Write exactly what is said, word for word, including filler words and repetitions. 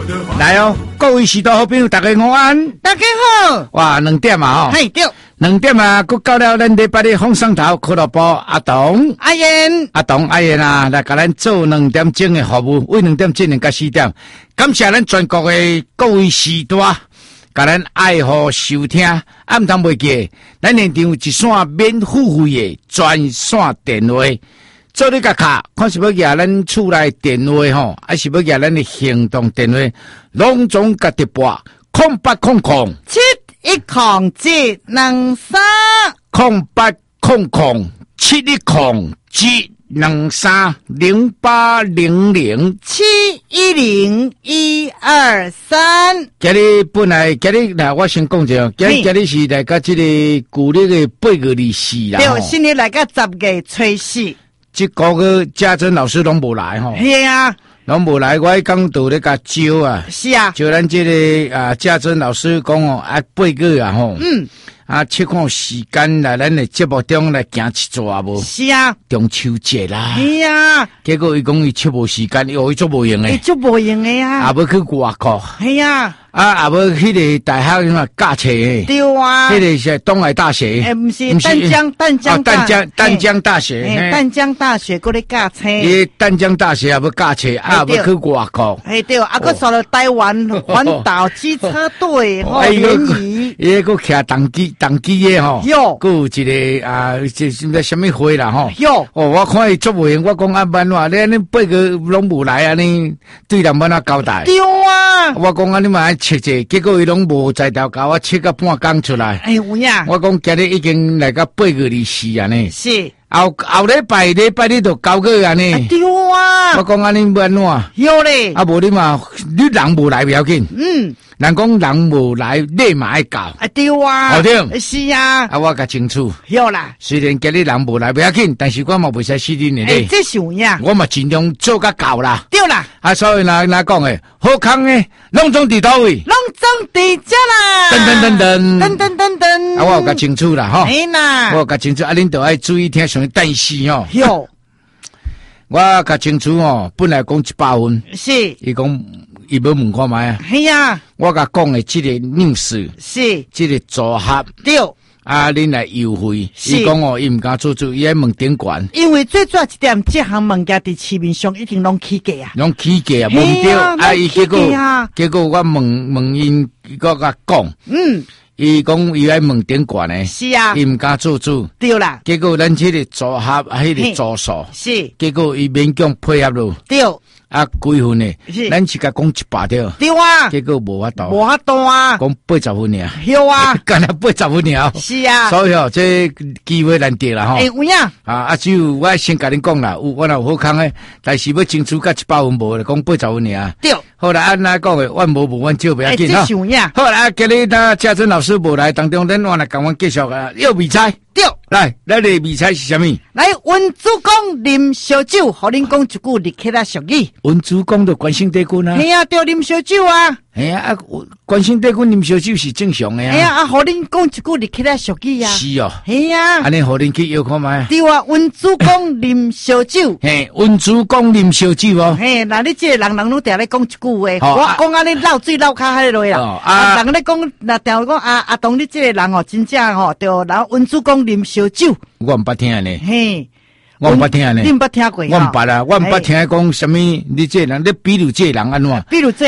来哦，各位许多好朋友，大家午安， 大家好。 哇，两点嘛吼， 嘿对， 两点啊，佮到了咱礼拜的风上头俱乐部阿董、 阿燕、 阿董、阿燕啊，来甲咱做两点钟的服务，为两点钟到四点，感谢咱全国的各位时代，甲咱爱好收听，暗通袂记，咱现场有一线免付费的专线电话。做你个卡，看是要举咱厝内电话吼，还是要举咱的行动电话，拢总甲直播，空八空空七一空七两三， 空八空空七一空七两三零八零零七一零一二三。 今日本来今日来，我先讲一下，今日今日是来甲这个旧历的八月二四啦。 对，新年来个十月初四。 这个个家珍老师拢无来吼， 是啊， 拢无来，我讲到咧甲招啊， 是啊， 招咱这个啊家珍老师讲哦，啊八个啊吼， 嗯， 啊切看时间来咱的节目中来行一撮无， 是啊， 中秋节啦， 是啊， 结果伊讲伊切无时间，又伊做无用伊诶， 做无用诶啊， 也要去外国， 是啊， 啊也要迄个大学什么教册诶， 对啊， 迄个是东海大学， 诶，毋是淡江淡江淡江淡江大学， 诶，淡江大学过来教册， 伊淡江大学也要教册，啊也要去外国， 诶对，啊佮上了台湾环岛机车队吼联谊， 伊个徛动机动机诶吼， 哟， 佮有一个啊，这什么什么会啦吼， 哟， 哦，我看伊做无用，我讲啊，办话，你你八个拢无来啊，你对人要哪交代？ 对啊， 我讲啊，你嘛爱切者，结果伊拢无在调教我切到半工出来。 哎有呀， 我讲今日已经来到八月二四啊呢， 是后后礼拜礼拜你就交个啊呢。 对啊， 我讲啊，你要安怎？ 有咧， 啊无你嘛，你人无来不要紧。 嗯。 人讲人无来，你嘛爱教。 啊对啊， 好听是啊， 啊，我较清楚。 有啦， 虽然今日人无来不要紧，但是我嘛袂使死你哎， 咧。 这是有影， 我嘛尽量做甲够啦。 对啦， 啊，所以哪哪讲诶，好康诶，拢总伫倒位。 拢总伫遮啦， 噔噔噔噔噔噔噔噔， 啊，我有较清楚啦，吼。 哎啦， 我有较清楚，啊，恁都爱注意听上但是吼， 有， 我较清楚哦，本来讲一百分， 是， 伊讲伊要问看卖啊。 系呀， 我甲讲诶，即个 news， 是， 即个组合对， 啊，恁来优惠。 是伊讲哦，伊毋敢做做，伊爱问顶管， 因为最主要一点，这项物件伫市面上一定拢起价啊， 拢起价啊， 嘿啊问着啊，伊结果拢起价啊结果我问问因，伊个甲讲， 嗯， 伊讲伊爱问顶管诶， 是啊， 伊毋敢做做。 对啦， 结果咱这个组合啊，迄个嘿组数， 是， 结果伊勉强配合咯， 对， 啊几分呢？ 是咱是甲讲一百条， 对啊， 结果无法度， 无法度啊， 讲八十分尔， 有啊， 干了八十分尔， 是啊， 所以哦，这机会难得啦吼哎。有影， 啊啊，只有我先甲恁讲啦，有我若有好康诶，但是要争取甲一百分无，讲八十分尔。 对， 好啦，按咱讲诶，阮无无阮少不要哎， 紧吼。 这是有影， 好啦，今日咱嘉珍老师无来当中，咱我来甲阮继续啊，要比赛。 对。 来，咱的比赛是啥物？ 来，温主公啉烧酒，互恁讲一句立刻来俗语。 文主讲的关心帝君啊， 嘿啊，对，啉烧酒啊。 哎呀啊，关心帝君啉烧酒是正常的啊。 哎呀，啊，互恁讲一句立刻来俗语啊。 是哦。 嘿啊， 安尼互恁去摇看卖。 对啊，温主公啉烧酒。 嘿，文主讲啉烧酒哦。 嘿，那你这个人人拢定咧讲一句话，我好啊讲安尼漏水漏卡迄落啦。 哦啊啊，人咧讲，那定讲啊啊，当你这个人哦，真正吼，对，然后温主公啉烧酒。 我毋捌听呢， 嘿， 我毋捌听呢。 你毋捌听过？ 我毋捌啊，我毋捌听讲什么？你这人，你比如这人安怎？ 比如这